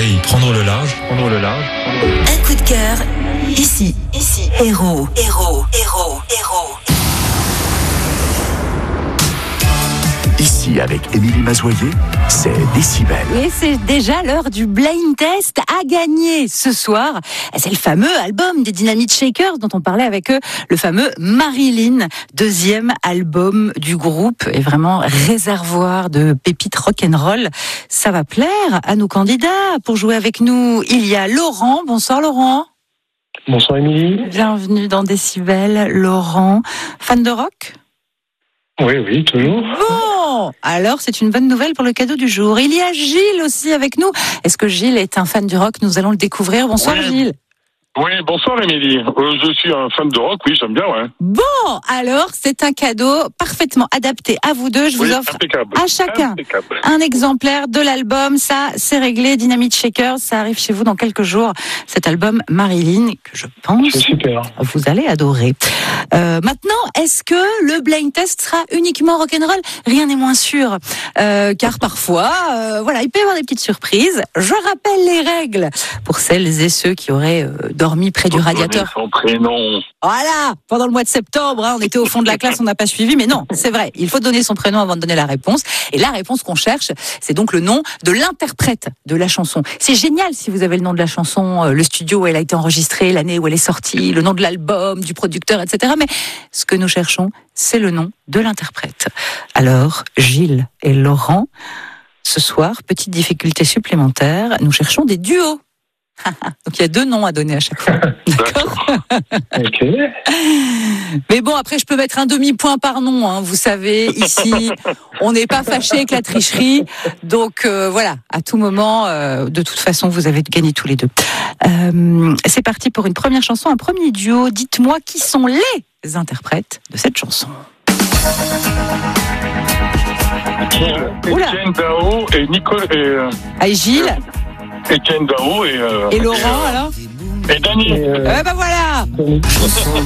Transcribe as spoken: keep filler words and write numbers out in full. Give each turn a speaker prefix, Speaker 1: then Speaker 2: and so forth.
Speaker 1: oreille, prendre le large, prendre le large. Prendre le large.
Speaker 2: Un coup de cœur, ici, ici, héros, héros, héros, héros.
Speaker 3: Ici, avec Émilie Mazoyer, c'est Décibel.
Speaker 4: Et c'est déjà l'heure du blind test à gagner ce soir. C'est le fameux album des Dynamite Shakers dont on parlait avec eux, le fameux Marilyn, deuxième album du groupe et vraiment réservoir de pépites rock'n'roll. Ça va plaire à nos candidats. Pour jouer avec nous, il y a Laurent. Bonsoir Laurent.
Speaker 5: Bonsoir Émilie.
Speaker 4: Bienvenue dans Décibel. Laurent, fan de rock ?
Speaker 5: Oui, oui, toujours.
Speaker 4: Bon, alors c'est une bonne nouvelle pour le cadeau du jour. Il y a Gilles aussi avec nous. Est-ce que Gilles est un fan du rock ? Nous allons le découvrir. Bonsoir
Speaker 6: oui.
Speaker 4: Gilles.
Speaker 6: Oui, bonsoir Émilie. Euh, je suis un fan de rock, oui, j'aime bien, ouais.
Speaker 4: Bon, alors c'est un cadeau parfaitement adapté à vous deux. Je
Speaker 6: oui,
Speaker 4: vous offre
Speaker 6: impeccable.
Speaker 4: à chacun
Speaker 6: impeccable.
Speaker 4: un exemplaire de l'album. Ça, c'est réglé. Dynamite Shakers, ça arrive chez vous dans quelques jours. Cet album Marilyn, que je pense
Speaker 5: C'est super.
Speaker 4: vous allez adorer. Euh, maintenant, est-ce que le blind test sera uniquement rock'n'roll ? Rien n'est moins sûr, euh, car parfois, euh, voilà, il peut y avoir des petites surprises. Je rappelle les règles pour celles et ceux qui auraient euh, dormi près du radiateur.
Speaker 6: Son prénom.
Speaker 4: Voilà, pendant le mois de septembre, hein, on était au fond de la classe, on n'a pas suivi, mais non, c'est vrai, il faut donner son prénom avant de donner la réponse. Et la réponse qu'on cherche, c'est donc le nom de l'interprète de la chanson. C'est génial si vous avez le nom de la chanson, euh, le studio où elle a été enregistrée, l'année où elle est sortie, le nom de l'album, du producteur, et cetera. Mais ce que nous cherchons, c'est le nom de l'interprète. Alors, Gilles et Laurent, ce soir, petite difficulté supplémentaire, nous cherchons des duos. Donc il y a deux noms à donner à chaque fois. D'accord.
Speaker 5: Ok.
Speaker 4: Mais bon, après je peux mettre un demi-point par nom. Hein. Vous savez, ici, on n'est pas fâché avec la tricherie. Donc euh, voilà, à tout moment, euh, de toute façon, vous avez gagné tous les deux. Euh, c'est parti pour une première chanson, un premier duo. Dites-moi qui sont les interprètes de cette chanson. Oula.
Speaker 6: Etienne Dao et Nicole et, euh,
Speaker 4: Allez Gilles.
Speaker 6: Etienne Dao et, euh,
Speaker 4: Et Laurent
Speaker 6: et, euh,
Speaker 4: alors
Speaker 6: et Dany.
Speaker 5: Et, euh,
Speaker 4: Eh ben voilà.
Speaker 5: Dany.